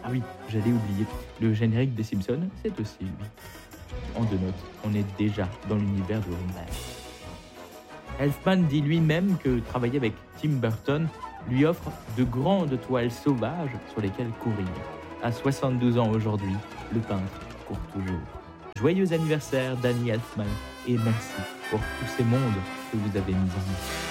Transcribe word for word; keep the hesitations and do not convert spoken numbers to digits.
Ah oui, j'allais oublier, le générique des Simpsons, c'est aussi lui. En deux notes, on est déjà dans l'univers de Homer. Elfman dit lui-même que travailler avec Tim Burton lui offre de grandes toiles sauvages sur lesquelles courir. À soixante-douze ans aujourd'hui, le peintre court toujours. Joyeux anniversaire, Danny Elfman, et merci pour tous ces mondes que vous avez mis en nous.